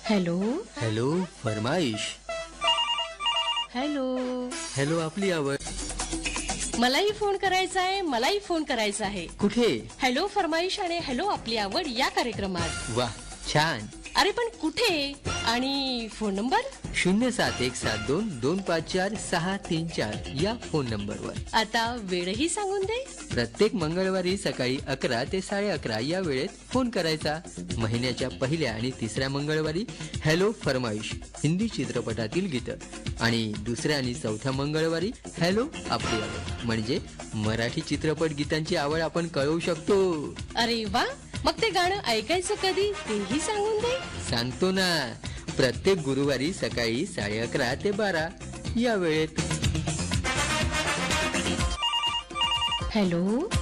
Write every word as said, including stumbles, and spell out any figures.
Hello hello फरमाईश. Hello hello आपली आवड. मलाही फोन करायचा आहे मलाही फोन करायचा आहे. कुठे? हॅलो फरमाईश आणि हॅलो आपली आवड या कार्यक्रमात. वा छान. अरे पण कुठे आणि फोन नंबर? शून्य सात एक सात दोन दोन पाच चार सहा तीन चार या फोन नंबरवर. आता वेळही सांगून दे. प्रत्येक मंगळवारी सकाळी अकरा ते साडे अकरा या वेळेत फोन करायचा. महिन्याच्या पहिल्या आणि तिसऱ्या मंगळवारी हॅलो फरमाईश हिंदी चित्रपटातील गीतं आणि दुसऱ्या आणि चौथ्या मंगळवारी हॅलो आपली आवड म्हणजे मराठी चित्रपट गीतांची आवड आपण कळवू शकतो. अरे वा, मग ते गाणं ऐकायचं कधी तेही सांगून दे. सांगतो ना, प्रत्येक गुरुवारी सकाळी साडे अकरा ते बारा या वेळेत. हॅलो